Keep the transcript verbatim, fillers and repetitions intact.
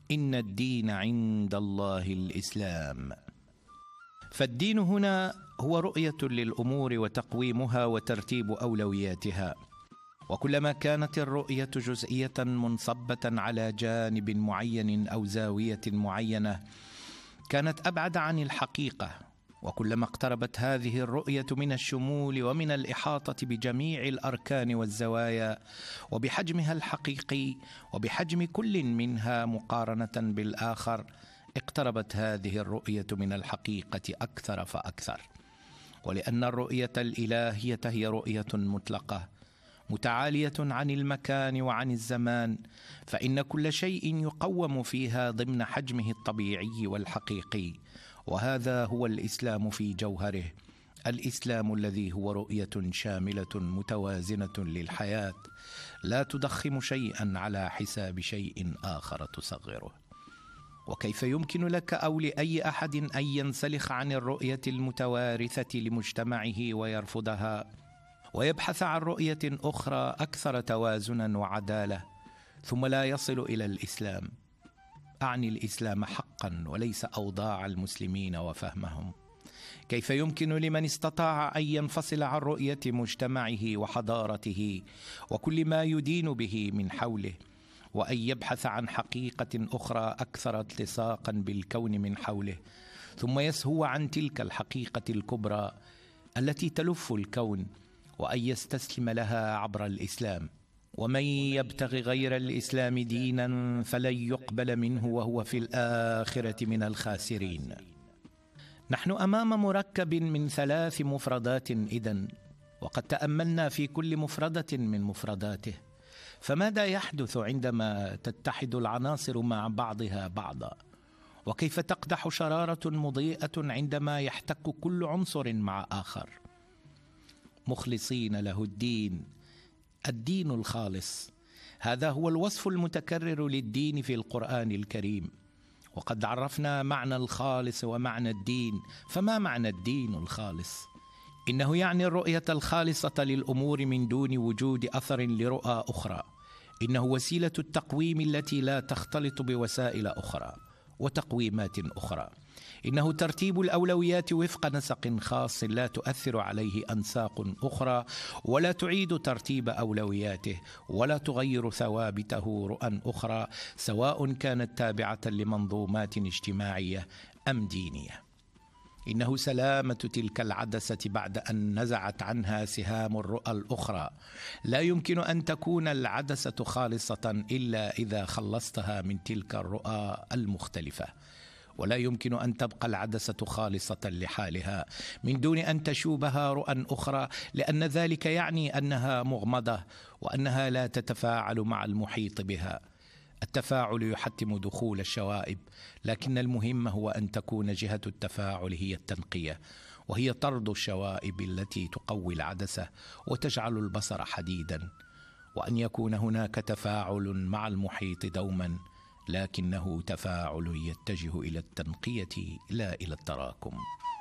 إن الدين عند الله الإسلام. فالدين هنا هو رؤية للأمور وتقويمها وترتيب أولوياتها، وكلما كانت الرؤية جزئية منصبة على جانب معين أو زاوية معينة كانت أبعد عن الحقيقة، وكلما اقتربت هذه الرؤية من الشمول ومن الإحاطة بجميع الأركان والزوايا وبحجمها الحقيقي وبحجم كل منها مقارنة بالآخر، اقتربت هذه الرؤية من الحقيقة أكثر فأكثر. ولأن الرؤية الإلهية هي رؤية مطلقة متعالية عن المكان وعن الزمان، فإن كل شيء يقوم فيها ضمن حجمه الطبيعي والحقيقي، وهذا هو الإسلام في جوهره، الإسلام الذي هو رؤية شاملة متوازنة للحياة لا تضخم شيئا على حساب شيء آخر تصغره. وكيف يمكن لك أو لأي أحد أن ينسلخ عن الرؤية المتوارثة لمجتمعه ويرفضها ويبحث عن رؤية أخرى أكثر توازنا وعدالة ثم لا يصل إلى الإسلام؟ أعني الإسلام حقا وليس أوضاع المسلمين وفهمهم. كيف يمكن لمن استطاع أن ينفصل عن رؤية مجتمعه وحضارته وكل ما يدين به من حوله، وأن يبحث عن حقيقة أخرى أكثر التصاقا بالكون من حوله، ثم يسهو عن تلك الحقيقة الكبرى التي تلف الكون وأن يستسلم لها عبر الإسلام؟ ومن يبتغ غير الإسلام دينا فلن يقبل منه وهو في الآخرة من الخاسرين. نحن أمام مركب من ثلاث مفردات إذن، وقد تأملنا في كل مفردة من مفرداته. فماذا يحدث عندما تتحد العناصر مع بعضها بعضا؟ وكيف تقدح شرارة مضيئة عندما يحتك كل عنصر مع آخر؟ مخلصين له الدين، الدين الخالص، هذا هو الوصف المتكرر للدين في القرآن الكريم. وقد عرفنا معنى الخالص ومعنى الدين، فما معنى الدين الخالص؟ إنه يعني الرؤية الخالصة للأمور من دون وجود أثر لرؤى أخرى، إنه وسيلة التقويم التي لا تختلط بوسائل أخرى وتقويمات أخرى، إنه ترتيب الأولويات وفق نسق خاص لا تؤثر عليه أنساق أخرى ولا تعيد ترتيب أولوياته ولا تغير ثوابته رؤى أخرى، سواء كانت تابعة لمنظومات اجتماعية أم دينية. إنه سلامة تلك العدسة بعد أن نزعت عنها سهام الرؤى الأخرى. لا يمكن أن تكون العدسة خالصة إلا إذا خلصتها من تلك الرؤى المختلفة، ولا يمكن أن تبقى العدسة خالصة لحالها من دون أن تشوبها رؤى أخرى، لأن ذلك يعني أنها مغمضة وأنها لا تتفاعل مع المحيط بها. التفاعل يحتم دخول الشوائب، لكن المهم هو أن تكون جهة التفاعل هي التنقية، وهي طرد الشوائب التي تقوي العدسة وتجعل البصر حديدا، وأن يكون هناك تفاعل مع المحيط دوما، لكنه تفاعل يتجه إلى التنقية لا إلى التراكم.